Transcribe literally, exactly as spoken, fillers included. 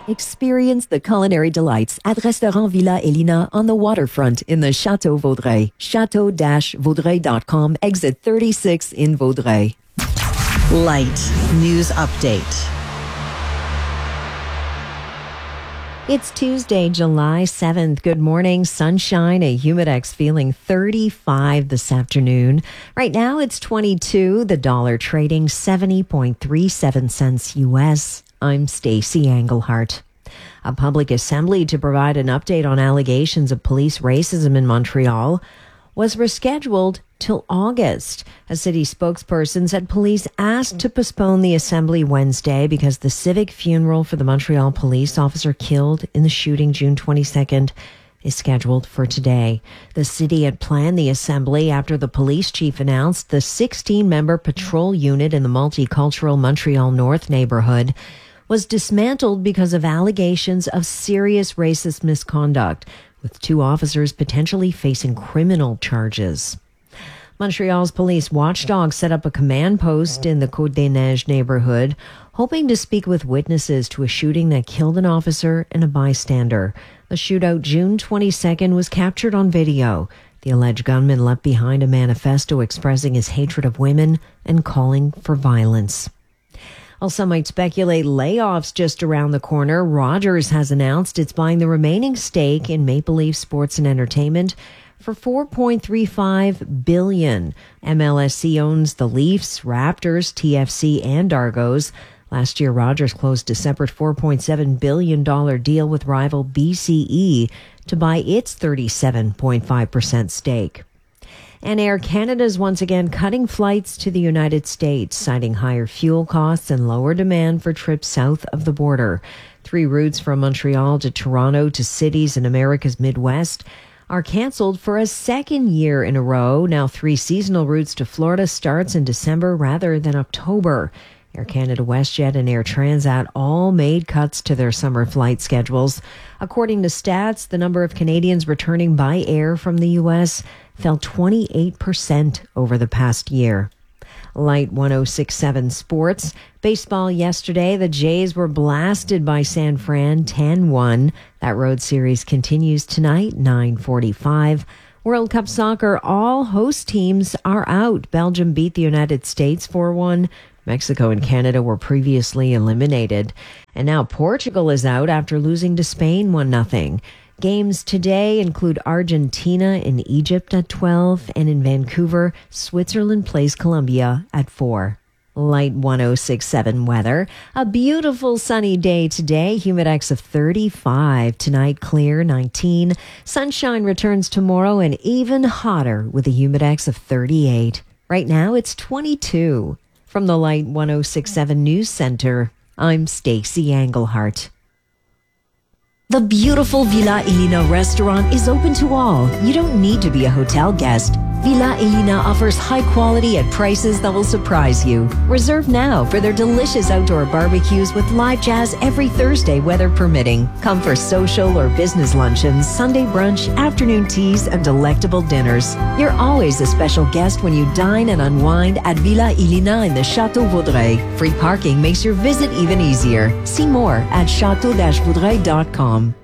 Experience the culinary delights at Restaurant Villa Elina on the waterfront in the Chateau Vaudreuil. chateau dash vaudreuil dot com, exit thirty-six in Vaudreuil. Light News Update. It's Tuesday, July seventh. Good morning. Sunshine, a humidex feeling thirty-five this afternoon. Right now it's twenty-two. The dollar trading seventy point three seven cents U S. I'm Stacey Englehart. A public assembly to provide an update on allegations of police racism in Montreal was rescheduled till August. A city spokesperson said police asked to postpone the assembly Wednesday because the civic funeral for the Montreal police officer killed in the shooting June twenty-second is scheduled for today. The city had planned the assembly after the police chief announced the sixteen-member patrol unit in the multicultural Montreal North neighborhood was dismantled because of allegations of serious racist misconduct, with two officers potentially facing criminal charges. Montreal's police watchdog set up a command post in the Côte des Neiges neighborhood, hoping to speak with witnesses to a shooting that killed an officer and a bystander. The shootout June twenty-second was captured on video. The alleged gunman left behind a manifesto expressing his hatred of women and calling for violence. While some might speculate layoffs just around the corner, Rogers has announced it's buying the remaining stake in Maple Leaf Sports and Entertainment for four point three five billion dollars. M L S C owns the Leafs, Raptors, T F C, and Argos. Last year, Rogers closed a separate four point seven billion dollars deal with rival B C E to buy its thirty-seven point five percent stake. And Air Canada is once again cutting flights to the United States, citing higher fuel costs and lower demand for trips south of the border. Three routes from Montreal to Toronto to cities in America's Midwest are canceled for a second year in a row. Now three seasonal routes to Florida starts in December rather than October. Air Canada, WestJet, and Air Transat all made cuts to their summer flight schedules. According to stats, the number of Canadians returning by air from the U S fell twenty-eight percent over the past year. Light one oh six point seven Sports. Baseball yesterday, the Jays were blasted by San Fran ten one. That road series continues tonight, nine forty-five. World Cup Soccer, all host teams are out. Belgium beat the United States four one. Mexico and Canada were previously eliminated. And now Portugal is out after losing to Spain one nothing. Games today include Argentina and Egypt at twelve, and in Vancouver, Switzerland plays Colombia at four. Light one oh six point seven weather. A beautiful sunny day today. Humidex of thirty-five. Tonight, clear, nineteen. Sunshine returns tomorrow and even hotter with a humidex of thirty-eight. Right now, it's twenty-two. From the Light one oh six point seven News Center, I'm Stacey Englehart. The beautiful Villa Elina restaurant is open to all. You don't need to be a hotel guest. Villa Elina offers high quality at prices that will surprise you. Reserve now for their delicious outdoor barbecues with live jazz every Thursday, weather permitting. Come for social or business luncheons, Sunday brunch, afternoon teas, and delectable dinners. You're always a special guest when you dine and unwind at Villa Elina in the Chateau Vaudreuil. Free parking makes your visit even easier. See more at chateau dash vaudreuil dot com.